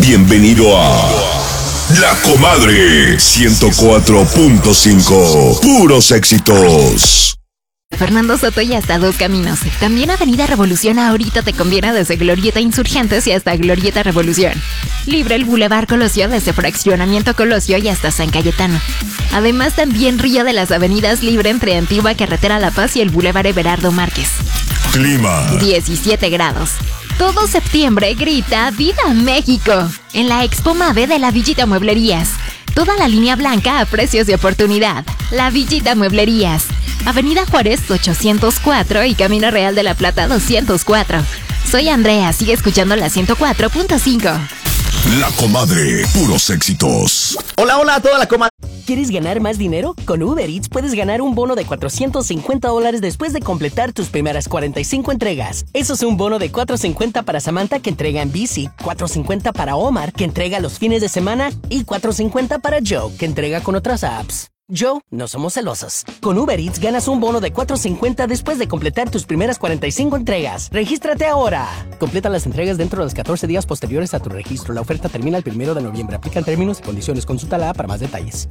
Bienvenido a La Comadre 104.5. Puros éxitos. Fernando Soto y hasta Dos Caminos. También Avenida Revolución ahorita te conviene desde Glorieta Insurgentes y hasta Glorieta Revolución. Libre el Boulevard Colosio desde Fraccionamiento Colosio y hasta San Cayetano. Además también Río de las Avenidas libre entre Antigua Carretera La Paz y el Boulevard Everardo Márquez. Clima. 17 grados. Todo septiembre grita ¡Viva México! En la Expo Mave de la Villita Mueblerías. Toda la línea blanca a precios de oportunidad. La Villita Mueblerías. Avenida Juárez 804 y Camino Real de la Plata 204. Soy Andrea, sigue escuchando la 104.5. La Comadre, puros éxitos. Hola, hola a toda la comadre. ¿Quieres ganar más dinero? Con Uber Eats puedes ganar un bono de $450 después de completar tus primeras 45 entregas. Eso es un bono de $450 para Samantha, que entrega en bici, $450 para Omar, que entrega los fines de semana, y $450 para Joe, que entrega con otras apps. Joe, no somos celosos. Con Uber Eats ganas un bono de $450 después de completar tus primeras 45 entregas. ¡Regístrate ahora! Completa las entregas dentro de los 14 días posteriores a tu registro. La oferta termina el 1 de noviembre. Aplican términos y condiciones. Consulta la app para más detalles.